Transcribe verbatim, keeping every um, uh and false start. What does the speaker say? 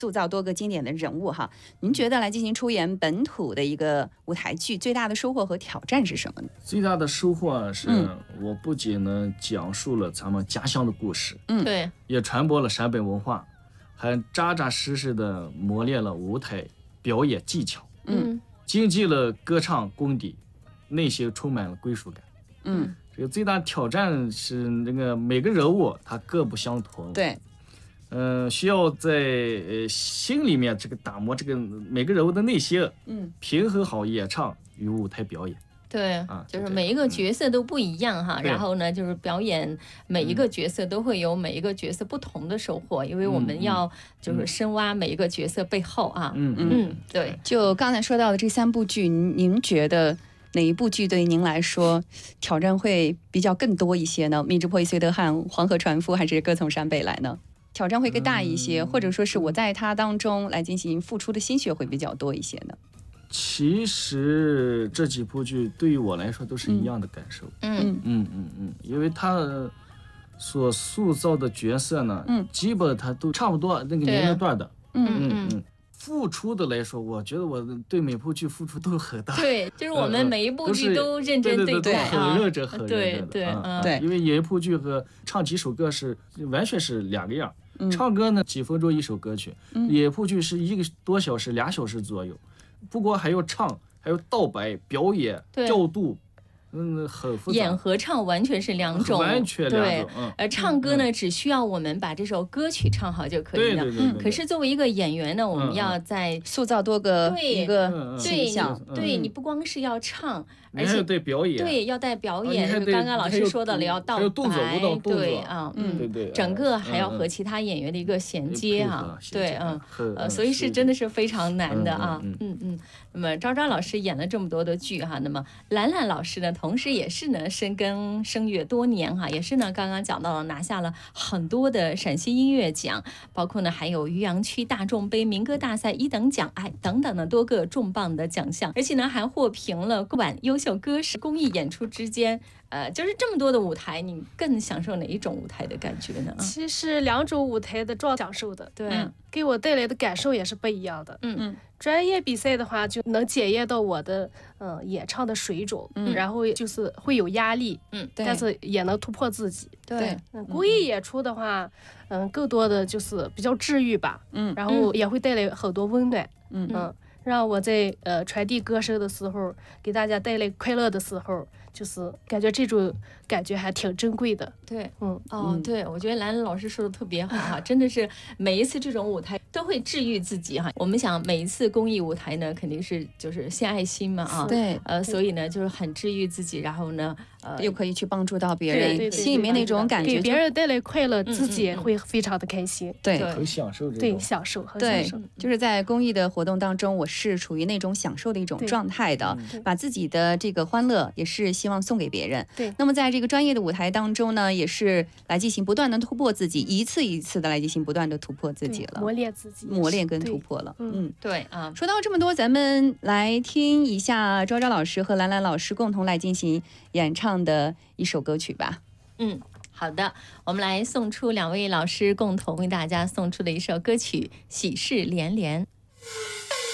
塑造多个经典的人物哈。您觉得来进行出演本土的一个舞台剧，最大的收获和挑战是什么呢？ 最大的收获是、 嗯、 我不仅呢讲述了咱们家乡的故事， 嗯， 对， 也传播了陕北文化，还扎扎实实的磨练了舞台表演技巧， 嗯， 精进了歌唱功底，内心充满了归属感。 嗯， 这个最大挑战是那个每个人物他各不相同， 对， 嗯、呃，需要在呃心里面这个打磨这个每个人物的内心， 嗯， 平衡好演唱与舞台表演。 对、 啊， 就是每一个角色都不一样哈、嗯，然后呢，就是表演每一个角色都会有每一个角色不同的收获，嗯、因为我们要就是深挖每一个角色背后啊， 嗯嗯，对。 就刚才说到的这三部剧，您觉得哪一部剧对于您来说挑战会比较更多一些呢？密之破译绥德汉、黄河船夫，还是歌从陕北来呢？挑战会更大一些，嗯、或者说是我在它当中来进行付出的心血会比较多一些呢？ 其实这几部剧对于我来说都是一样的感受。 嗯嗯嗯嗯，因为他所塑造的角色呢，嗯，基本他都差不多那个年龄段的。 嗯嗯嗯。付出的来说，我觉得我对每部剧付出都很大。 对，就是我们每一部剧都认真对待啊，很认真，很认真。 对对啊，对，因为演一部剧和唱几首歌是完全是两个样。 嗯、 唱歌呢，几分钟一首歌曲； 嗯、 演一部剧是一个多小时、俩小时左右。不过还要唱，还有道白、表演、调度，嗯，很复杂。 演和唱完全是两种， 完全两种。 对，呃，唱歌呢、嗯，只需要我们把这首歌曲唱好就可以了。 对对 对, 对, 对。可是作为一个演员呢，我们要在塑造多个一个形象。 对，对你不光是要唱。 而且对表演， 对，要带表演。就刚刚老师说的了，要道白， 动作舞蹈动作， 对啊， 嗯，对对， 整个还要和其他演员的一个衔接啊，对，嗯，呃，所以是真的是非常难的啊，嗯嗯。那么昭昭老师演了这么多的剧哈，那么兰兰老师呢，同时也是呢深耕声乐多年哈，也是呢刚刚讲到了拿下了很多的陕西音乐奖，包括呢还有余杨区大众杯民歌大赛一等奖哎等等的多个重磅的奖项，而且呢还获评了晚优秀歌手。公益演出之间，呃，就是这么多的舞台，你更享受哪一种舞台的感觉呢？ 其实两种舞台的状享受的， 对、 嗯，给我带来的感受也是不一样的。 嗯嗯， 专业比赛的话，就能检验到我的嗯、呃、演唱的水准，嗯，然后就是会有压力， 嗯， 但是也能突破自己。 对， 嗯，公益演出的话，嗯，更多的就是比较治愈吧， 嗯， 然后也会带来很多温暖， 嗯嗯，让我在呃传递歌声的时候，给大家带来快乐的时候。就是感觉这种感觉还挺珍贵的， 对， 嗯， 哦，对，我觉得兰兰老师说的特别好哈，真的是每一次这种舞台都会治愈自己哈。我们想每一次公益舞台呢，肯定是就是献爱心嘛啊， 对， 呃，所以呢就是很治愈自己，然后呢，呃， 又可以去帮助到别人， 对对对， 心里面那种感觉， 给别人带来快乐，自己也会非常的开心， 对， 很享受这种， 对，享受，很享受， 就是在公益的活动当中，我是处于那种享受的一种状态的，把自己的这个欢乐也是希望送给别人。 对， 那么在这个专业的舞台当中呢，也是来进行不断的突破自己，一次一次的来进行不断的突破自己了， 磨练自己， 磨练跟突破了。 嗯，对啊。 说到这么多，咱们来听一下昭昭老师和兰兰老师共同来进行演唱的一首歌曲吧。 嗯，好的，我们来送出两位老师共同为大家送出的一首歌曲《喜事连连》。